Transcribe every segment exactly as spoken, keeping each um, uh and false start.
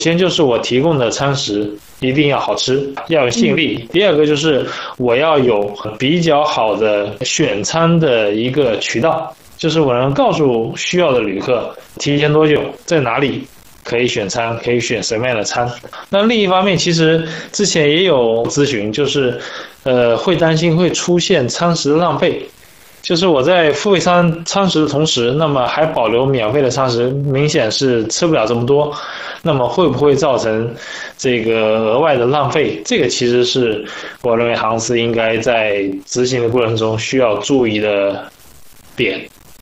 先就是我提供的餐食一定要好吃，要有吸引力。第二个就是我要有比较好的选餐的一个渠道，就是我能告诉需要的旅客提前多久在哪里可以选餐，可以选什么样的餐。那另一方面，其实之前也有咨询，就是呃会担心会出现餐食浪费，就是我在付费餐餐食的同时，那么还保留免费的餐食，明显是吃不了这么多，那么会不会造成这个额外的浪费？这个其实是我认为航司应该在执行的过程中需要注意的点。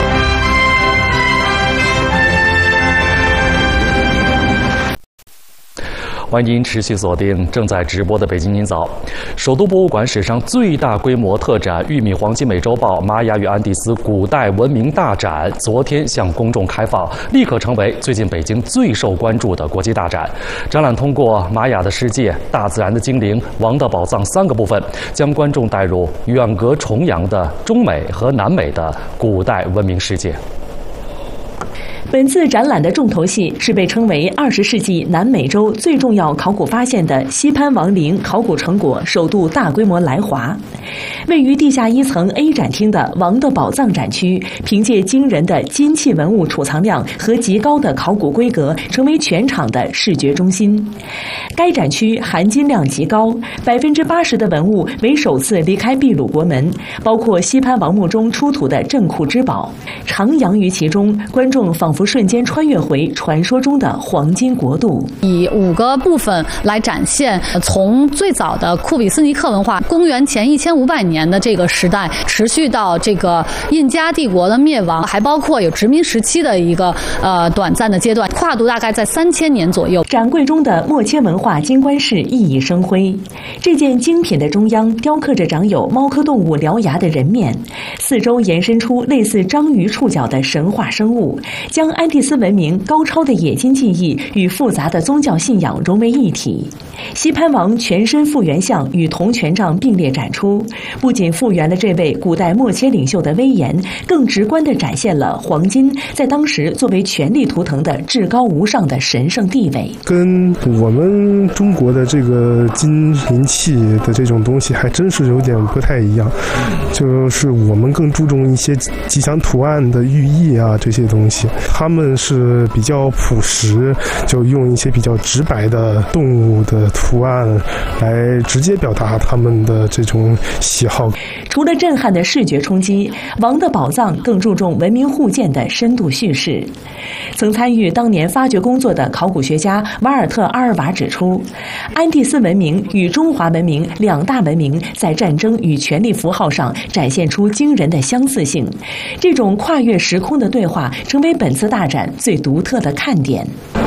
欢迎您持续锁定正在直播的北京今早。首都博物馆史上最大规模特展“玉米黄金美洲豹：玛雅与安第斯古代文明大展”昨天向公众开放，立刻成为最近北京最受关注的国际大展。展览通过玛雅的世界、大自然的精灵、王的宝藏三个部分，将观众带入远隔重洋的中美和南美的古代文明世界。 本次展览的重头戏是被称为二十世纪南美洲最重要考古发现的西潘王陵考古成果首度大规模来华。位于地下一层 A 展厅的王的宝藏展区，凭借惊人的金器文物储藏量和极高的考古规格，成为全场的视觉中心。该展区含金量极高，百分之八十的文物为首次离开秘鲁国门，包括西潘王墓中出土的镇库之宝，徜徉于其中，观众仿佛瞬间穿越回传说中的黄金国度。 以五个部分来展现，从最早的库比斯尼克文化，公元前一千五百年的这个时代，持续到这个印加帝国的灭亡，还包括有殖民时期的一个呃短暂的阶段，跨度大概在三千年左右。 展柜中的墨切文化金冠饰熠熠生辉，这件精品的中央雕刻着长有猫科动物獠牙的人面，四周延伸出类似章鱼触角的神话生物，将安第斯文明高超的冶金技艺与复杂的宗教信仰融为一体。西潘王全身复原像与铜权杖并列展出，不仅复原了这位古代墨切领袖的威严，更直观地展现了黄金在当时作为权力图腾的至高无上的神圣地位。 跟我们中国的这个金银器的这种东西还真是有点不太一样，就是我们更注重一些吉祥图案的寓意啊，这些东西他们是比较朴实，就用一些比较直白的动物的图案来直接表达他们的这种喜好。 除了震撼的视觉冲击，王的宝藏更注重文明互鉴的深度叙事。曾参与当年发掘工作的考古学家瓦尔特·阿尔瓦指出，安第斯文明与中华文明两大文明在战争与权力符号上展现出惊人的相似性，这种跨越时空的对话成为本次大展最独特的看点。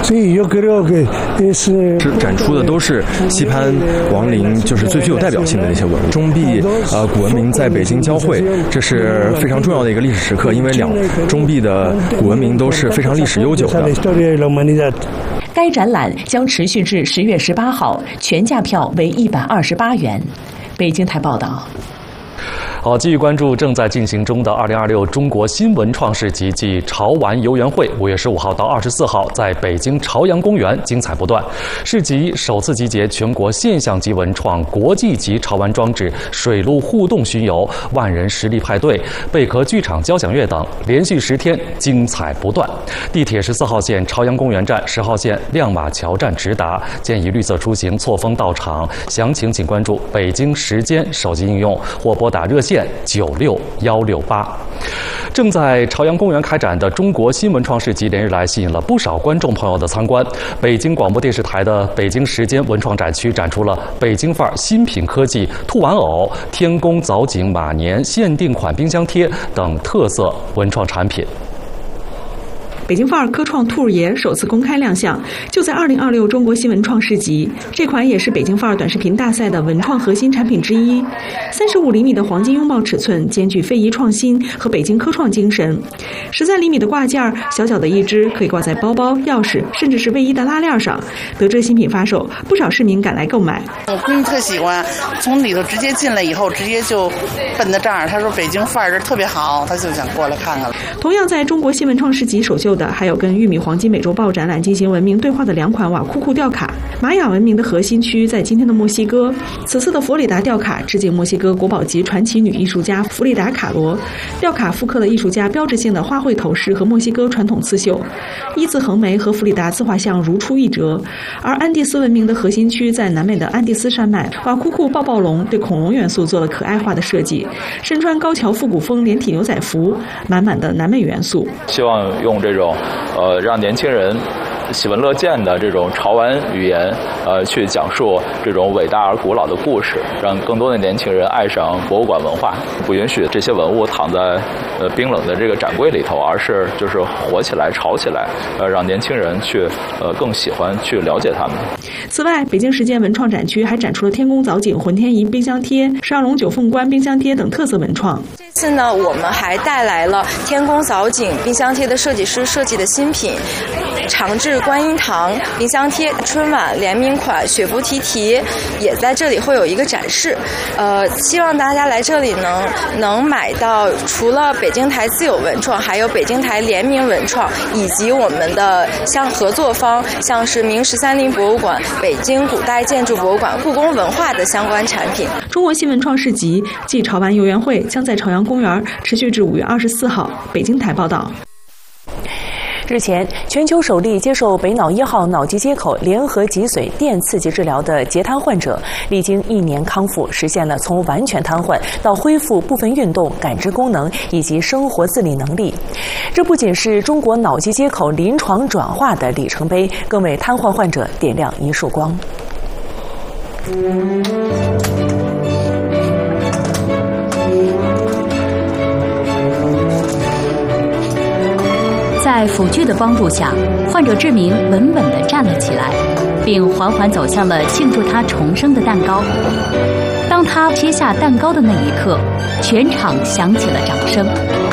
展出的都是西潘王陵就是最具有代表性的那些文物，中璧呃古文明在北京交汇，这是非常重要的一个历史时刻，因为两中璧的古文明都是非常历史悠久的。 该展览将持续至十月十八号，全价票为一百二十八元。北京台报道。 好，继续关注正在进行中的二零二六中国新文创市集暨潮玩游园会，五月十五号到二十四号在北京朝阳公园精彩不断。市集首次集结全国现象级文创、国际级潮玩装置、水陆互动巡游、万人实力派对、贝壳剧场交响乐等，连续十天精彩不断。地铁十四号线朝阳公园站、十号线亮马桥站直达，建议绿色出行错峰到场。详情请关注北京时间手机应用或拨打热线九六幺六八。正在朝阳公园开展的中国新文创市集，连日来吸引了不少观众朋友的参观。北京广播电视台的北京时间文创展区展出了北京范儿新品科技、兔玩偶、天宫藻井马年限定款冰箱贴等特色文创产品。 北京范儿科创兔爷首次公开亮相，就在二零二六中国新文创市集。这款也是北京范儿短视频大赛的文创核心产品之一。三十五厘米的黄金拥抱尺寸，兼具非遗创新和北京科创精神。十三厘米的挂件，小小的一只可以挂在包包、钥匙，甚至是卫衣的拉链上。得知新品发售，不少市民赶来购买。 我闺女特喜欢，从里头直接进来以后，直接就奔到这儿。她说北京范儿这特别好，她就想过来看看了。 同样在中国新文创市集首秀究的还有跟玉米黄金美洲豹展览进行文明对话的两款瓦库库吊卡。玛雅文明的核心区在今天的墨西哥，此次的佛里达吊卡致敬墨西哥国宝级传奇女艺术家弗里达·卡罗。吊卡复刻了艺术家标志性的花卉头饰和墨西哥传统刺绣，一字横眉和弗里达自画像如出一辙。而安第斯文明的核心区在南美的安第斯山脉，瓦库库抱抱龙对恐龙元素做了可爱化的设计，身穿高桥复古风连体牛仔服，满满的南美元素。 希望用这种呃让年轻人喜闻乐见的这种潮玩语言，呃，去讲述这种伟大而古老的故事，让更多的年轻人爱上博物馆文化。不允许这些文物躺在呃冰冷的这个展柜里头，而是就是活起来、潮起来，呃，让年轻人去呃更喜欢去了解它们。 此外，北京时间文创展区还展出了天宫藻井、浑天仪冰箱贴、十二龙九凤冠冰箱贴等特色文创。 这次呢，我们还带来了天宫藻井冰箱贴的设计师设计的新品，长治观音堂冰箱贴春晚联名款雪芙提提也在这里会有一个展示。呃，希望大家来这里能能买到除了北京台自有文创，还有北京台联名文创，以及我们的像合作方，像是明十三陵博物馆、北京古代建筑博物馆、故宫文化的相关产品。 中国新文创市集暨潮玩游园会将在朝阳公园持续至五月二十四号。北京台报道。 日前，全球首例接受北脑一号脑机接口联合脊髓电刺激治疗的截瘫患者，历经一年康复，实现了从完全瘫痪到恢复部分运动、感知功能以及生活自理能力。这不仅是中国脑机接口临床转化的里程碑，更为瘫痪患者点亮一束光。 在辅具的帮助下，患者志明稳稳地站了起来，并缓缓走向了庆祝他重生的蛋糕。当他切下蛋糕的那一刻，全场响起了掌声。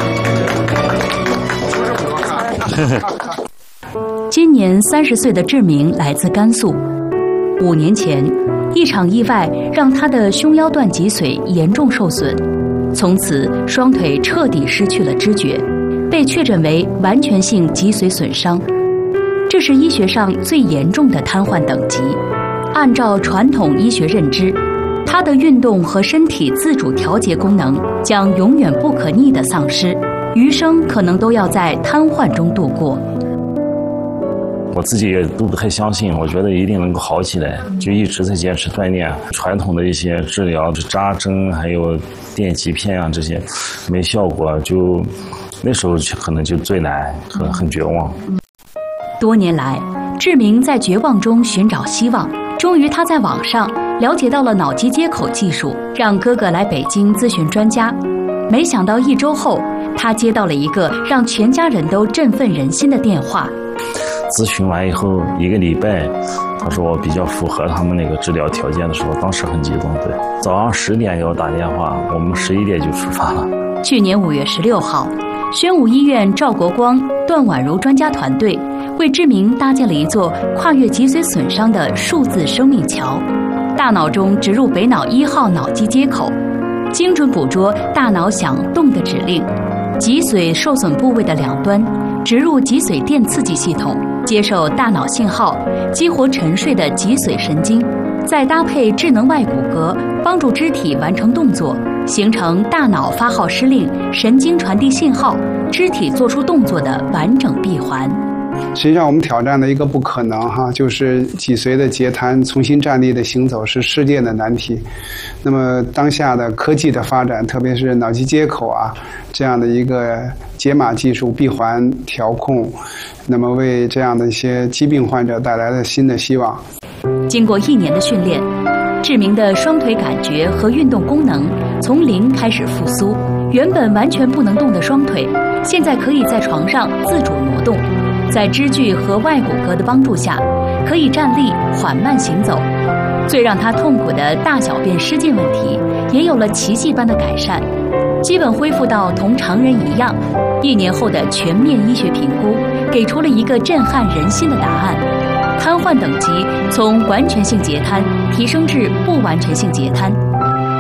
今年三十岁的志明来自甘肃，五年前，一场意外让他的胸腰段脊髓严重受损，从此双腿彻底失去了知觉。被确诊为完全性脊髓损伤，这是医学上最严重的瘫痪等级。按照传统医学认知，他的运动和身体自主调节功能将永远不可逆地丧失，余生可能都要在瘫痪中度过。 我自己也都不太相信，我觉得一定能够好起来，就一直在坚持锻炼。传统的一些治疗，扎针还有电极片啊这些，没效果，就那时候可能就最难，很很绝望。 多年来，志明在绝望中寻找希望，终于他在网上了解到了脑机接口技术，让哥哥来北京咨询专家。没想到一周后，他接到了一个让全家人都振奋人心的电话。 咨询完以后一个礼拜，他说我比较符合他们那个治疗条件的时候，当时很激动。对，早上十点给我打电话，我们十一点就出发了。 去年五月十六号，宣武医院赵国光、段婉如专家团队为志明搭建了一座跨越脊髓损伤的数字生命桥，大脑中植入北脑一号脑机接口，精准捕捉大脑想动的指令，脊髓受损部位的两端植入脊髓电刺激系统，接受大脑信号，激活沉睡的脊髓神经，再搭配智能外骨骼，帮助肢体完成动作，形成大脑发号施令、神经传递信号、肢体做出动作的完整闭环。 实际上我们挑战的一个不可能哈，就是脊髓的截瘫重新站立的行走是世界的难题。那么当下的科技的发展，特别是脑机接口啊这样的一个解码技术、闭环调控，那么为这样的一些疾病患者带来了新的希望。 经过一年的训练，志明的双腿感觉和运动功能从零开始复苏，原本完全不能动的双腿，现在可以在床上自主挪动，在支具和外骨骼的帮助下，可以站立缓慢行走。最让他痛苦的大小便失禁问题，也有了奇迹般的改善，基本恢复到同常人一样。一年后的全面医学评估，给出了一个震撼人心的答案：瘫痪等级从完全性截瘫提升至不完全性截瘫。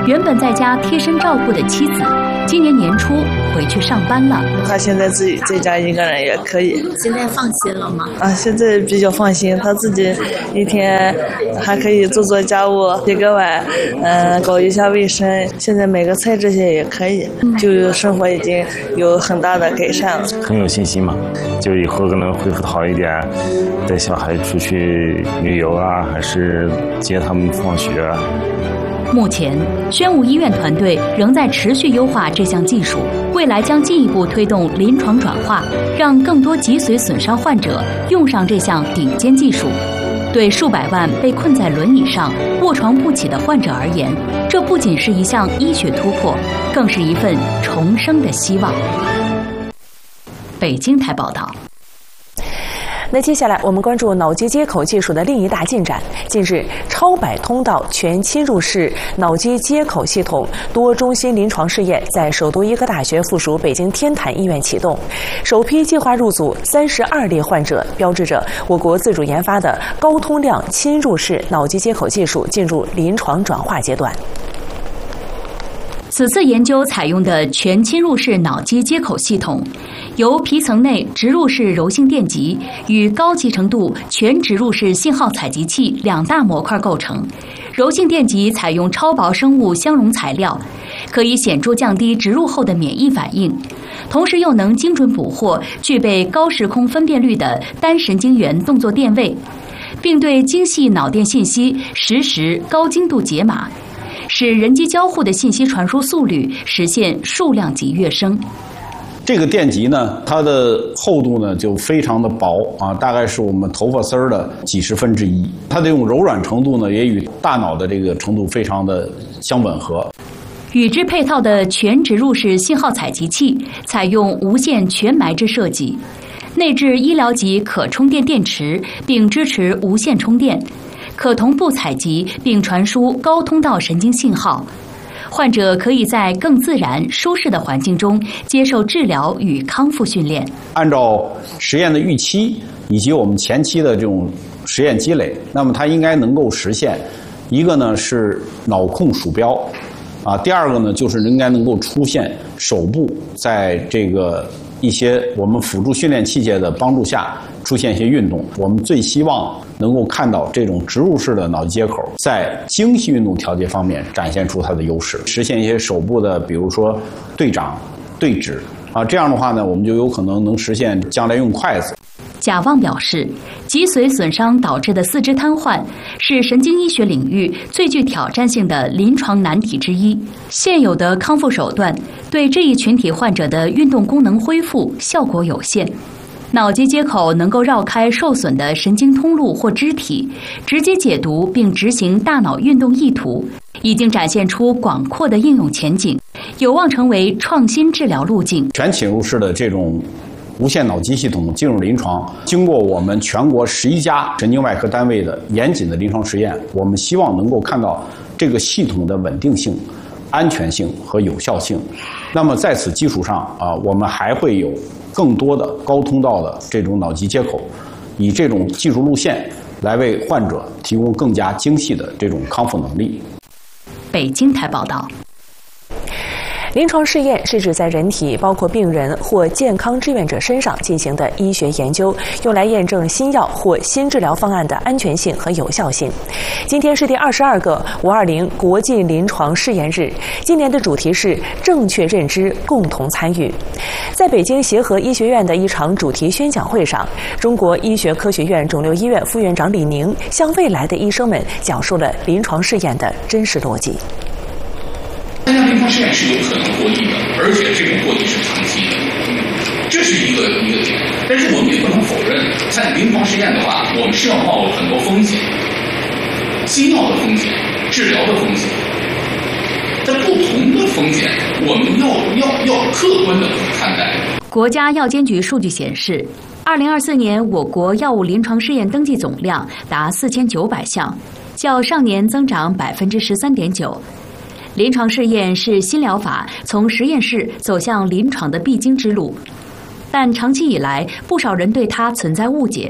原本在家贴身照顾的妻子，今年年初回去上班了。 他现在自己在家一个人也可以。 现在放心了吗？ 啊，现在比较放心，他自己一天还可以做做家务，洗个碗，嗯、呃，搞一下卫生，现在买个菜这些也可以，就生活已经有很大的改善了。 很有信心嘛，就以后可能恢复好一点，带小孩出去旅游啊，还是接他们放学啊。 目前，宣武医院团队仍在持续优化这项技术，未来将进一步推动临床转化，让更多脊髓损伤患者用上这项顶尖技术。对数百万被困在轮椅上、卧床不起的患者而言，这不仅是一项医学突破，更是一份重生的希望。北京台报道。 那接下来我们关注脑机接口技术的另一大进展。近日，超百通道全侵入式脑机接口系统多中心临床试验在首都医科大学附属北京天坛医院启动，首批计划入组三十二例患者，标志着我国自主研发的高通量侵入式脑机接口技术进入临床转化阶段。 此次研究采用的全侵入式脑机接口系统，由皮层内植入式柔性电极与高集成度全植入式信号采集器两大模块构成。柔性电极采用超薄生物相容材料，可以显著降低植入后的免疫反应，同时又能精准捕获具备高时空分辨率的单神经元动作电位，并对精细脑电信息实时高精度解码，使人机交互的信息传输速率实现数量级跃升。 这个电极呢，它的厚度呢就非常的薄啊，大概是我们头发丝儿的几十分之一。它的这种柔软程度呢，也与大脑的这个程度非常的相吻合。 与之配套的全植入式信号采集器采用无线全埋置设计，内置医疗级可充电电池，并支持无线充电，可同步采集并传输高通道神经信号。患者可以在更自然、舒适的环境中接受治疗与康复训练。 按照实验的预期以及我们前期的这种实验积累，那么它应该能够实现一个呢是脑控鼠标，啊，第二个呢就是应该能够出现手部在这个一些我们辅助训练器械的帮助下出现一些运动。我们最希望能够看到这种植入式的脑机接口在精细运动调节方面展现出它的优势，实现一些手部的比如说对掌、对指啊，这样的话呢，我们就有可能能实现将来用筷子。 贾旺表示，脊髓损伤导致的四肢瘫痪是神经医学领域最具挑战性的临床难题之一。现有的康复手段对这一群体患者的运动功能恢复效果有限。脑机接口能够绕开受损的神经通路或肢体，直接解读并执行大脑运动意图，已经展现出广阔的应用前景，有望成为创新治疗路径。 全侵入式的这种无线脑机系统进入临床，经过我们全国十一家神经外科单位的严谨的临床实验，我们希望能够看到这个系统的稳定性、安全性和有效性。那么在此基础上啊，我们还会有更多的高通道的这种脑机接口，以这种技术路线来为患者提供更加精细的这种康复能力。 北京台报道。 临床试验是指在人体包括病人或健康志愿者身上进行的医学研究，用来验证新药或新治疗方案的安全性和有效性。今天是第二十二个五二零国际临床试验日，今年的主题是正确认知，共同参与。在北京协和医学院的一场主题宣讲会上，中国医学科学院肿瘤医院副院长李宁向未来的医生们讲述了临床试验的真实逻辑。 参加临床试验是有可能获益的，而且这种获益是长期的，这是一个一个点。但是我们也不能否认，参加临床试验的话，我们是要冒很多风险，新药的风险、治疗的风险。在不同的风险，我们要要要客观的看待。 国家药监局数据显示，二零二四年我国药物临床试验登记总量达四千九百项，较上年增长百分之十三点九。临床试验是新疗法从实验室走向临床的必经之路，但长期以来，不少人对它存在误解。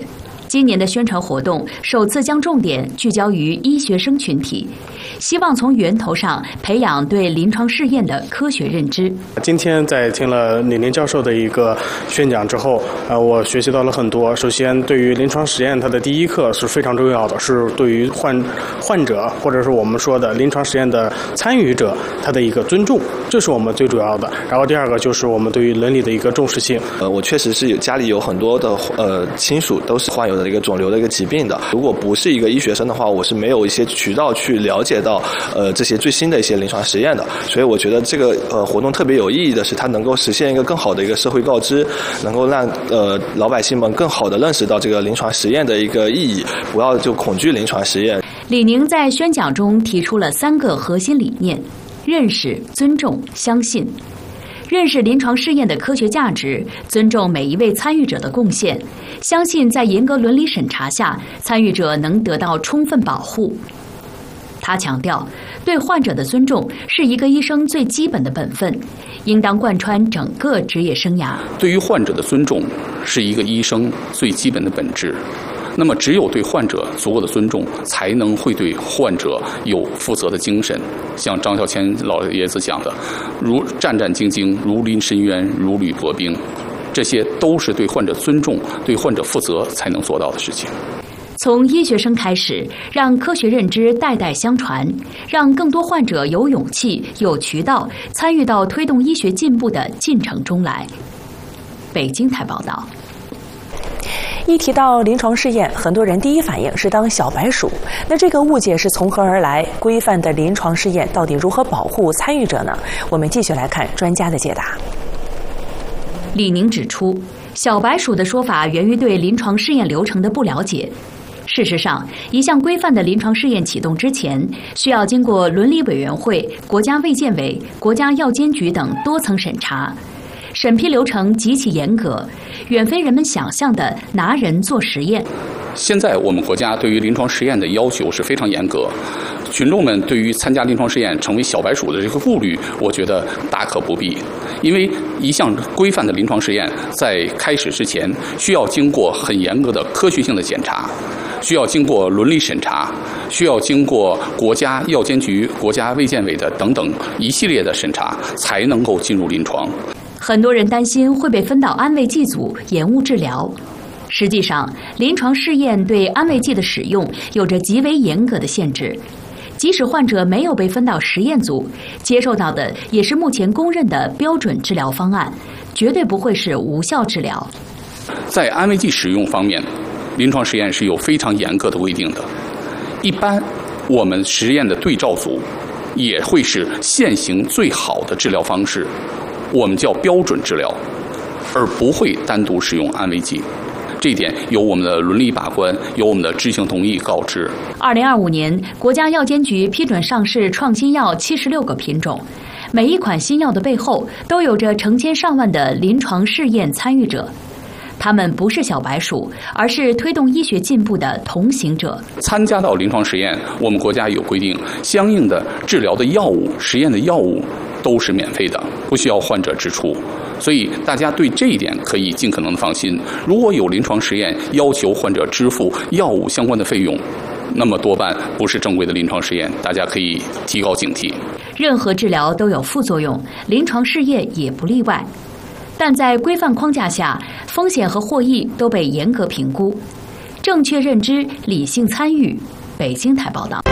今年的宣传活动首次将重点聚焦于医学生群体，希望从源头上培养对临床试验的科学认知。 今天在听了李宁教授的一个宣讲之后，呃，我学习到了很多。首先，对于临床实验，它的第一课是非常重要的，是对于患患者或者是我们说的临床实验的参与者，他的一个尊重，这是我们最主要的。然后第二个就是我们对于伦理的一个重视性。 呃，我确实是有家里有很多的呃亲属都是患有的一个肿瘤的一个疾病的。如果不是一个医学生的话，我是没有一些渠道去了解到呃这些最新的一些临床实验的。所以我觉得这个呃活动特别有意义的是，它能够实现一个更好的一个社会告知，能够让呃老百姓们更好的认识到这个临床实验的一个意义，不要就恐惧临床实验。 李宁在宣讲中提出了三个核心理念：认识、尊重、相信。认识临床试验的科学价值，尊重每一位参与者的贡献，相信在严格伦理审查下，参与者能得到充分保护。他强调，对患者的尊重是一个医生最基本的本分，应当贯穿整个职业生涯。 对于患者的尊重是一个医生最基本的本质。那么，只有对患者足够的尊重，才能会对患者有负责的精神。像张孝谦老爷子讲的，如战战兢兢，如临深渊，如履薄冰，这些都是对患者尊重、对患者负责才能做到的事情。 从医学生开始，让科学认知代代相传，让更多患者有勇气、有渠道参与到推动医学进步的进程中来。北京台报道。 一提到临床试验，很多人第一反应是当小白鼠。那这个误解是从何而来？规范的临床试验到底如何保护参与者呢？我们继续来看专家的解答。 李宁指出，小白鼠的说法源于对临床试验流程的不了解。事实上，一项规范的临床试验启动之前，需要经过伦理委员会、国家卫健委、国家药监局等多层审查。审批流程极其严格，远非人们想象的拿人做实验。 现在我们国家对于临床实验的要求是非常严格，群众们对于参加临床试验成为小白鼠的这个顾虑，我觉得大可不必。因为一项规范的临床实验在开始之前，需要经过很严格的科学性的检查，需要经过伦理审查，需要经过国家药监局、国家卫健委的等等一系列的审查，才能够进入临床。 很多人担心会被分到安慰剂组，延误治疗。实际上，临床试验对安慰剂的使用有着极为严格的限制。即使患者没有被分到实验组，接受到的也是目前公认的标准治疗方案，绝对不会是无效治疗。 在安慰剂使用方面，临床实验是有非常严格的规定的。一般我们实验的对照组也会是现行最好的治疗方式，我们叫标准治疗，而不会单独使用安慰剂。这一点由我们的伦理把关，由我们的知情同意告知。 二零二五年，国家药监局批准上市创新药七十六个品种，每一款新药的背后都有着成千上万的临床试验参与者。他们不是小白鼠，而是推动医学进步的同行者。 参加到临床实验，我们国家有规定，相应的治疗的药物、实验的药物都是免费的，不需要患者支出。所以大家对这一点可以尽可能的放心。如果有临床实验要求患者支付药物相关的费用，那么多半不是正规的临床实验，大家可以提高警惕。 任何治疗都有副作用，临床试验也不例外。但在规范框架下，风险和获益都被严格评估。正确认知，理性参与。北京台报道。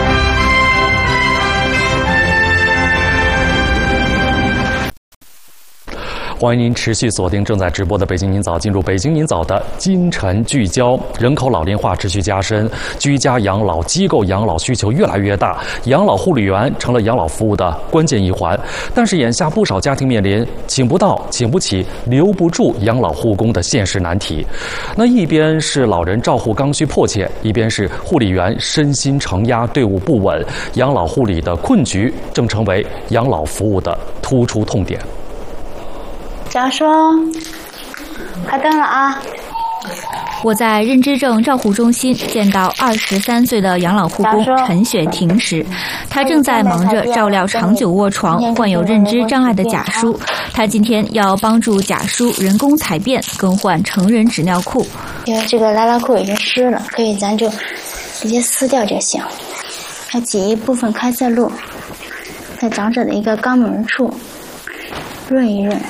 欢迎您持续锁定正在直播的《北京您早》，进入《北京您早》的今晨聚焦。人口老龄化持续加深，居家养老机构养老需求越来越大，养老护理员成了养老服务的关键一环。但是眼下不少家庭面临请不到、请不起、留不住养老护工的现实难题。那一边是老人照护刚需迫切，一边是护理员身心承压、队伍不稳，养老护理的困局正成为养老服务的突出痛点。 贾叔，开灯了啊！ 我在认知症照护中心见到二十三岁的养老护工陈雪婷时，她正在忙着照料长久卧床、患有认知障碍的贾叔。她今天要帮助贾叔人工采便、更换成人纸尿裤。 因为这个拉拉裤已经湿了，可以咱就直接撕掉就行。再挤一部分开塞露，在长者的一个肛门处润一润。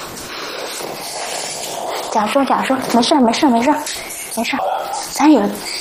假说假说，没事没事没事没事，咱有